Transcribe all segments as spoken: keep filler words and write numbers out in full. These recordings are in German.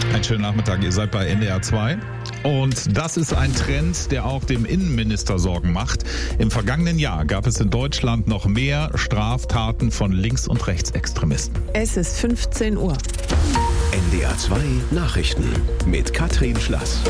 Einen schönen Nachmittag, ihr seid bei N D R zwei. Und das ist ein Trend, der auch dem Innenminister Sorgen macht. Im vergangenen Jahr gab es in Deutschland noch mehr Straftaten von Links- und Rechtsextremisten. Es ist fünfzehn Uhr. N D R zwei Nachrichten mit Katrin Schlass.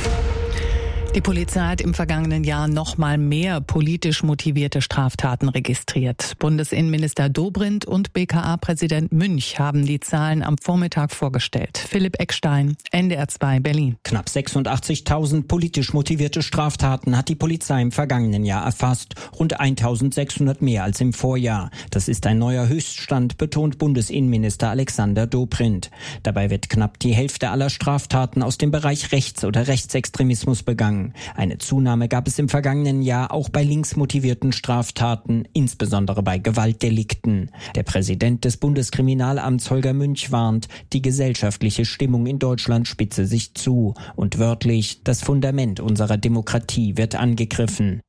Die Polizei hat im vergangenen Jahr noch mal mehr politisch motivierte Straftaten registriert. Bundesinnenminister Dobrindt und B K A-Präsident Münch haben die Zahlen am Vormittag vorgestellt. Philipp Eckstein, N D R zwei Berlin. Knapp sechsundachtzigtausend politisch motivierte Straftaten hat die Polizei im vergangenen Jahr erfasst. Rund eintausendsechshundert mehr als im Vorjahr. Das ist ein neuer Höchststand, betont Bundesinnenminister Alexander Dobrindt. Dabei wird knapp die Hälfte aller Straftaten aus dem Bereich Rechts- oder Rechtsextremismus begangen. Eine Zunahme gab es im vergangenen Jahr auch bei linksmotivierten Straftaten, insbesondere bei Gewaltdelikten. Der Präsident des Bundeskriminalamts Holger Münch warnt, die gesellschaftliche Stimmung in Deutschland spitze sich zu. Und wörtlich, das Fundament unserer Demokratie wird angegriffen.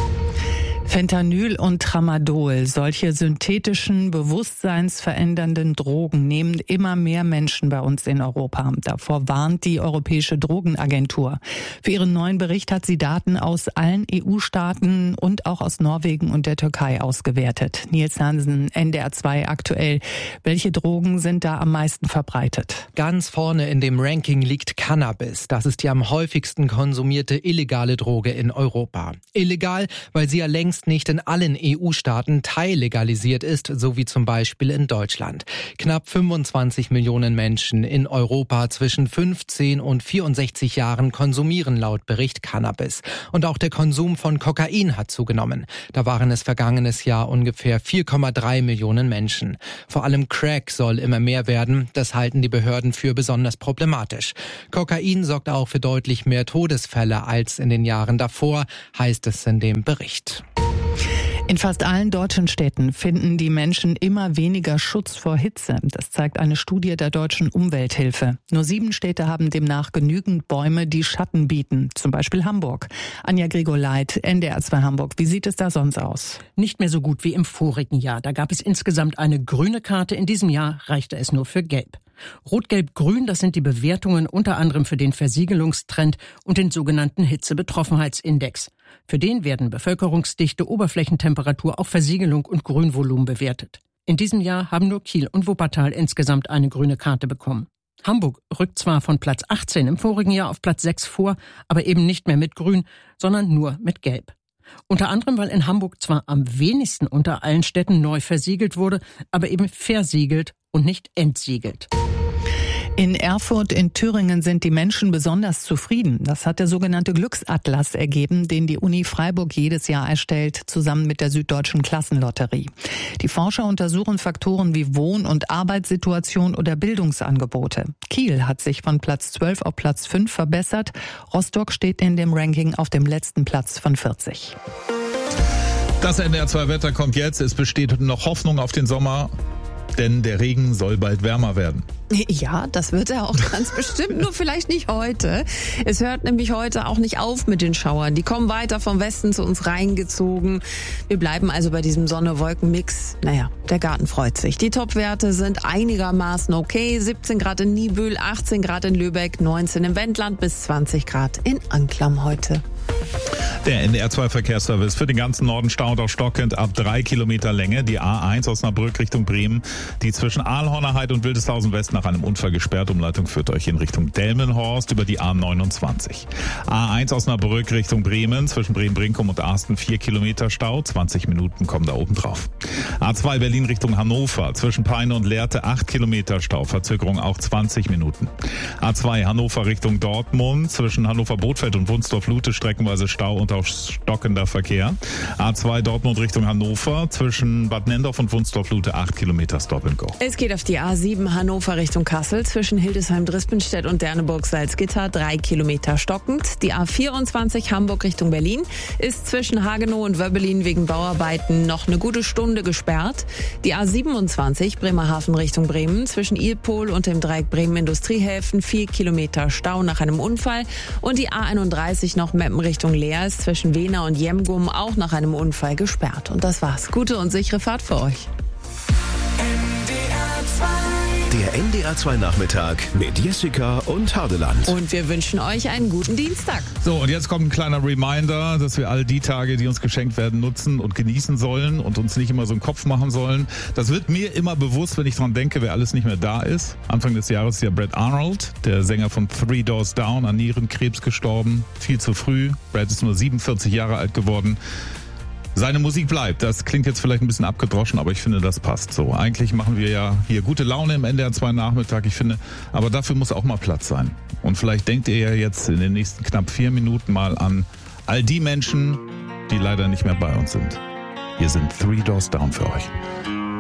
Fentanyl und Tramadol, solche synthetischen, bewusstseinsverändernden Drogen, nehmen immer mehr Menschen bei uns in Europa. Davor warnt die Europäische Drogenagentur. Für ihren neuen Bericht hat sie Daten aus allen E U-Staaten und auch aus Norwegen und der Türkei ausgewertet. Nils Hansen, N D R zwei aktuell. Welche Drogen sind da am meisten verbreitet? Ganz vorne in dem Ranking liegt Cannabis. Das ist die am häufigsten konsumierte illegale Droge in Europa. Illegal, weil sie ja längst nicht in allen E U-Staaten teillegalisiert ist, so wie zum Beispiel in Deutschland. Knapp fünfundzwanzig Millionen Menschen in Europa zwischen fünfzehn und vierundsechzig Jahren konsumieren laut Bericht Cannabis. Und auch der Konsum von Kokain hat zugenommen. Da waren es vergangenes Jahr ungefähr vier Komma drei Millionen Menschen. Vor allem Crack soll immer mehr werden. Das halten die Behörden für besonders problematisch. Kokain sorgt auch für deutlich mehr Todesfälle als in den Jahren davor, heißt es in dem Bericht. In fast allen deutschen Städten finden die Menschen immer weniger Schutz vor Hitze. Das zeigt eine Studie der Deutschen Umwelthilfe. Nur sieben Städte haben demnach genügend Bäume, die Schatten bieten. Zum Beispiel Hamburg. Anja Grigoleit, N D R zwei Hamburg. Wie sieht es da sonst aus? Nicht mehr so gut wie im vorigen Jahr. Da gab es insgesamt eine grüne Karte. In diesem Jahr reichte es nur für gelb. Rot, Gelb, Grün, das sind die Bewertungen unter anderem für den Versiegelungstrend und den sogenannten Hitzebetroffenheitsindex. Für den werden Bevölkerungsdichte, Oberflächentemperatur, auch Versiegelung und Grünvolumen bewertet. In diesem Jahr haben nur Kiel und Wuppertal insgesamt eine grüne Karte bekommen. Hamburg rückt zwar von Platz achtzehn im vorigen Jahr auf Platz sechs vor, aber eben nicht mehr mit Grün, sondern nur mit Gelb. Unter anderem, weil in Hamburg zwar am wenigsten unter allen Städten neu versiegelt wurde, aber eben versiegelt und nicht entsiegelt. In Erfurt in Thüringen sind die Menschen besonders zufrieden. Das hat der sogenannte Glücksatlas ergeben, den die Uni Freiburg jedes Jahr erstellt, zusammen mit der Süddeutschen Klassenlotterie. Die Forscher untersuchen Faktoren wie Wohn- und Arbeitssituation oder Bildungsangebote. Kiel hat sich von Platz zwölf auf Platz fünf verbessert. Rostock steht in dem Ranking auf dem letzten Platz von vierzig. Das N D R zwei Wetter kommt jetzt. Es besteht noch Hoffnung auf den Sommer, denn der Regen soll bald wärmer werden. Ja, das wird er auch ganz bestimmt, nur vielleicht nicht heute. Es hört nämlich heute auch nicht auf mit den Schauern. Die kommen weiter vom Westen zu uns reingezogen. Wir bleiben also bei diesem Sonne-Wolken-Mix. Naja, der Garten freut sich. Die Topwerte sind einigermaßen okay. siebzehn Grad in Niebüll, achtzehn Grad in Lübeck, neunzehn im Wendland bis zwanzig Grad in Anklam heute. Der N D R zwei Verkehrsservice für den ganzen Norden staut auch stockend ab drei Kilometer Länge. Die A eins Osnabrück Richtung Bremen, die zwischen Aalhornerheide und Wildeshausen West nach einem Unfall gesperrt. Umleitung führt euch in Richtung Delmenhorst über die A neunundzwanzig. A eins Osnabrück Richtung Bremen, zwischen Bremen-Brinkum und Arsten vier Kilometer Stau. zwanzig Minuten kommen da oben drauf. A zwei Berlin Richtung Hannover, zwischen Peine und Lehrte acht Kilometer Stau. Verzögerung auch zwanzig Minuten. A zwei Hannover Richtung Dortmund, zwischen Hannover-Bothfeld und Wunsdorf-Lute streckenweise Stau und auch stockender Verkehr. A zwei Dortmund Richtung Hannover, zwischen Bad Nendorf und Wunsdorf-Lute acht Kilometer Stop and Go. Es geht auf die A sieben Hannover Richtung Kassel, zwischen Hildesheim-Drispenstedt und Derneburg-Salzgitter drei Kilometer stockend. Die A vierundzwanzig Hamburg Richtung Berlin ist zwischen Hagenow und Wöbbelin wegen Bauarbeiten noch eine gute Stunde gesperrt. Die A siebenundzwanzig Bremerhaven Richtung Bremen, zwischen Ilpol und dem Dreieck Bremen Industriehäfen vier Kilometer Stau nach einem Unfall. Und die A einunddreißig noch Meppen Richtung Leer ist zwischen Wehna und Jemgum auch nach einem Unfall gesperrt. Und das war's. Gute und sichere Fahrt für euch. N D R zwei Der N D R zwei Nachmittag mit Jessica und Hardeland. Und wir wünschen euch einen guten Dienstag. So, und jetzt kommt ein kleiner Reminder, dass wir all die Tage, die uns geschenkt werden, nutzen und genießen sollen und uns nicht immer so einen Kopf machen sollen. Das wird mir immer bewusst, wenn ich dran denke, wer alles nicht mehr da ist. Anfang des Jahres ist ja Brad Arnold, der Sänger von Three Doors Down, an Nierenkrebs gestorben. Viel zu früh. Brad ist nur siebenundvierzig Jahre alt geworden. Seine Musik bleibt. Das klingt jetzt vielleicht ein bisschen abgedroschen, aber ich finde, das passt so. Eigentlich machen wir ja hier gute Laune im N D R zwei Nachmittag, ich finde, aber dafür muss auch mal Platz sein. Und vielleicht denkt ihr ja jetzt in den nächsten knapp vier Minuten mal an all die Menschen, die leider nicht mehr bei uns sind. Hier sind Three Doors Down für euch.